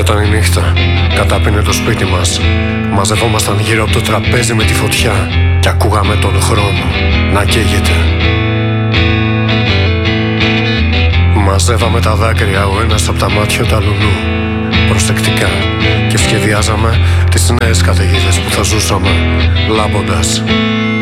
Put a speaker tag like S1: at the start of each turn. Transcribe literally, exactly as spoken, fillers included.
S1: Όταν η νύχτα κατάπινε το σπίτι μας, μαζευόμασταν γύρω από το τραπέζι με τη φωτιά και ακούγαμε τον χρόνο να καίγεται. Μαζεύαμε τα δάκρυα ο ένας από τα μάτια του αλουνού προσεκτικά και σχεδιάζαμε τις νέες καταιγίδες που θα ζούσαμε λάμποντας.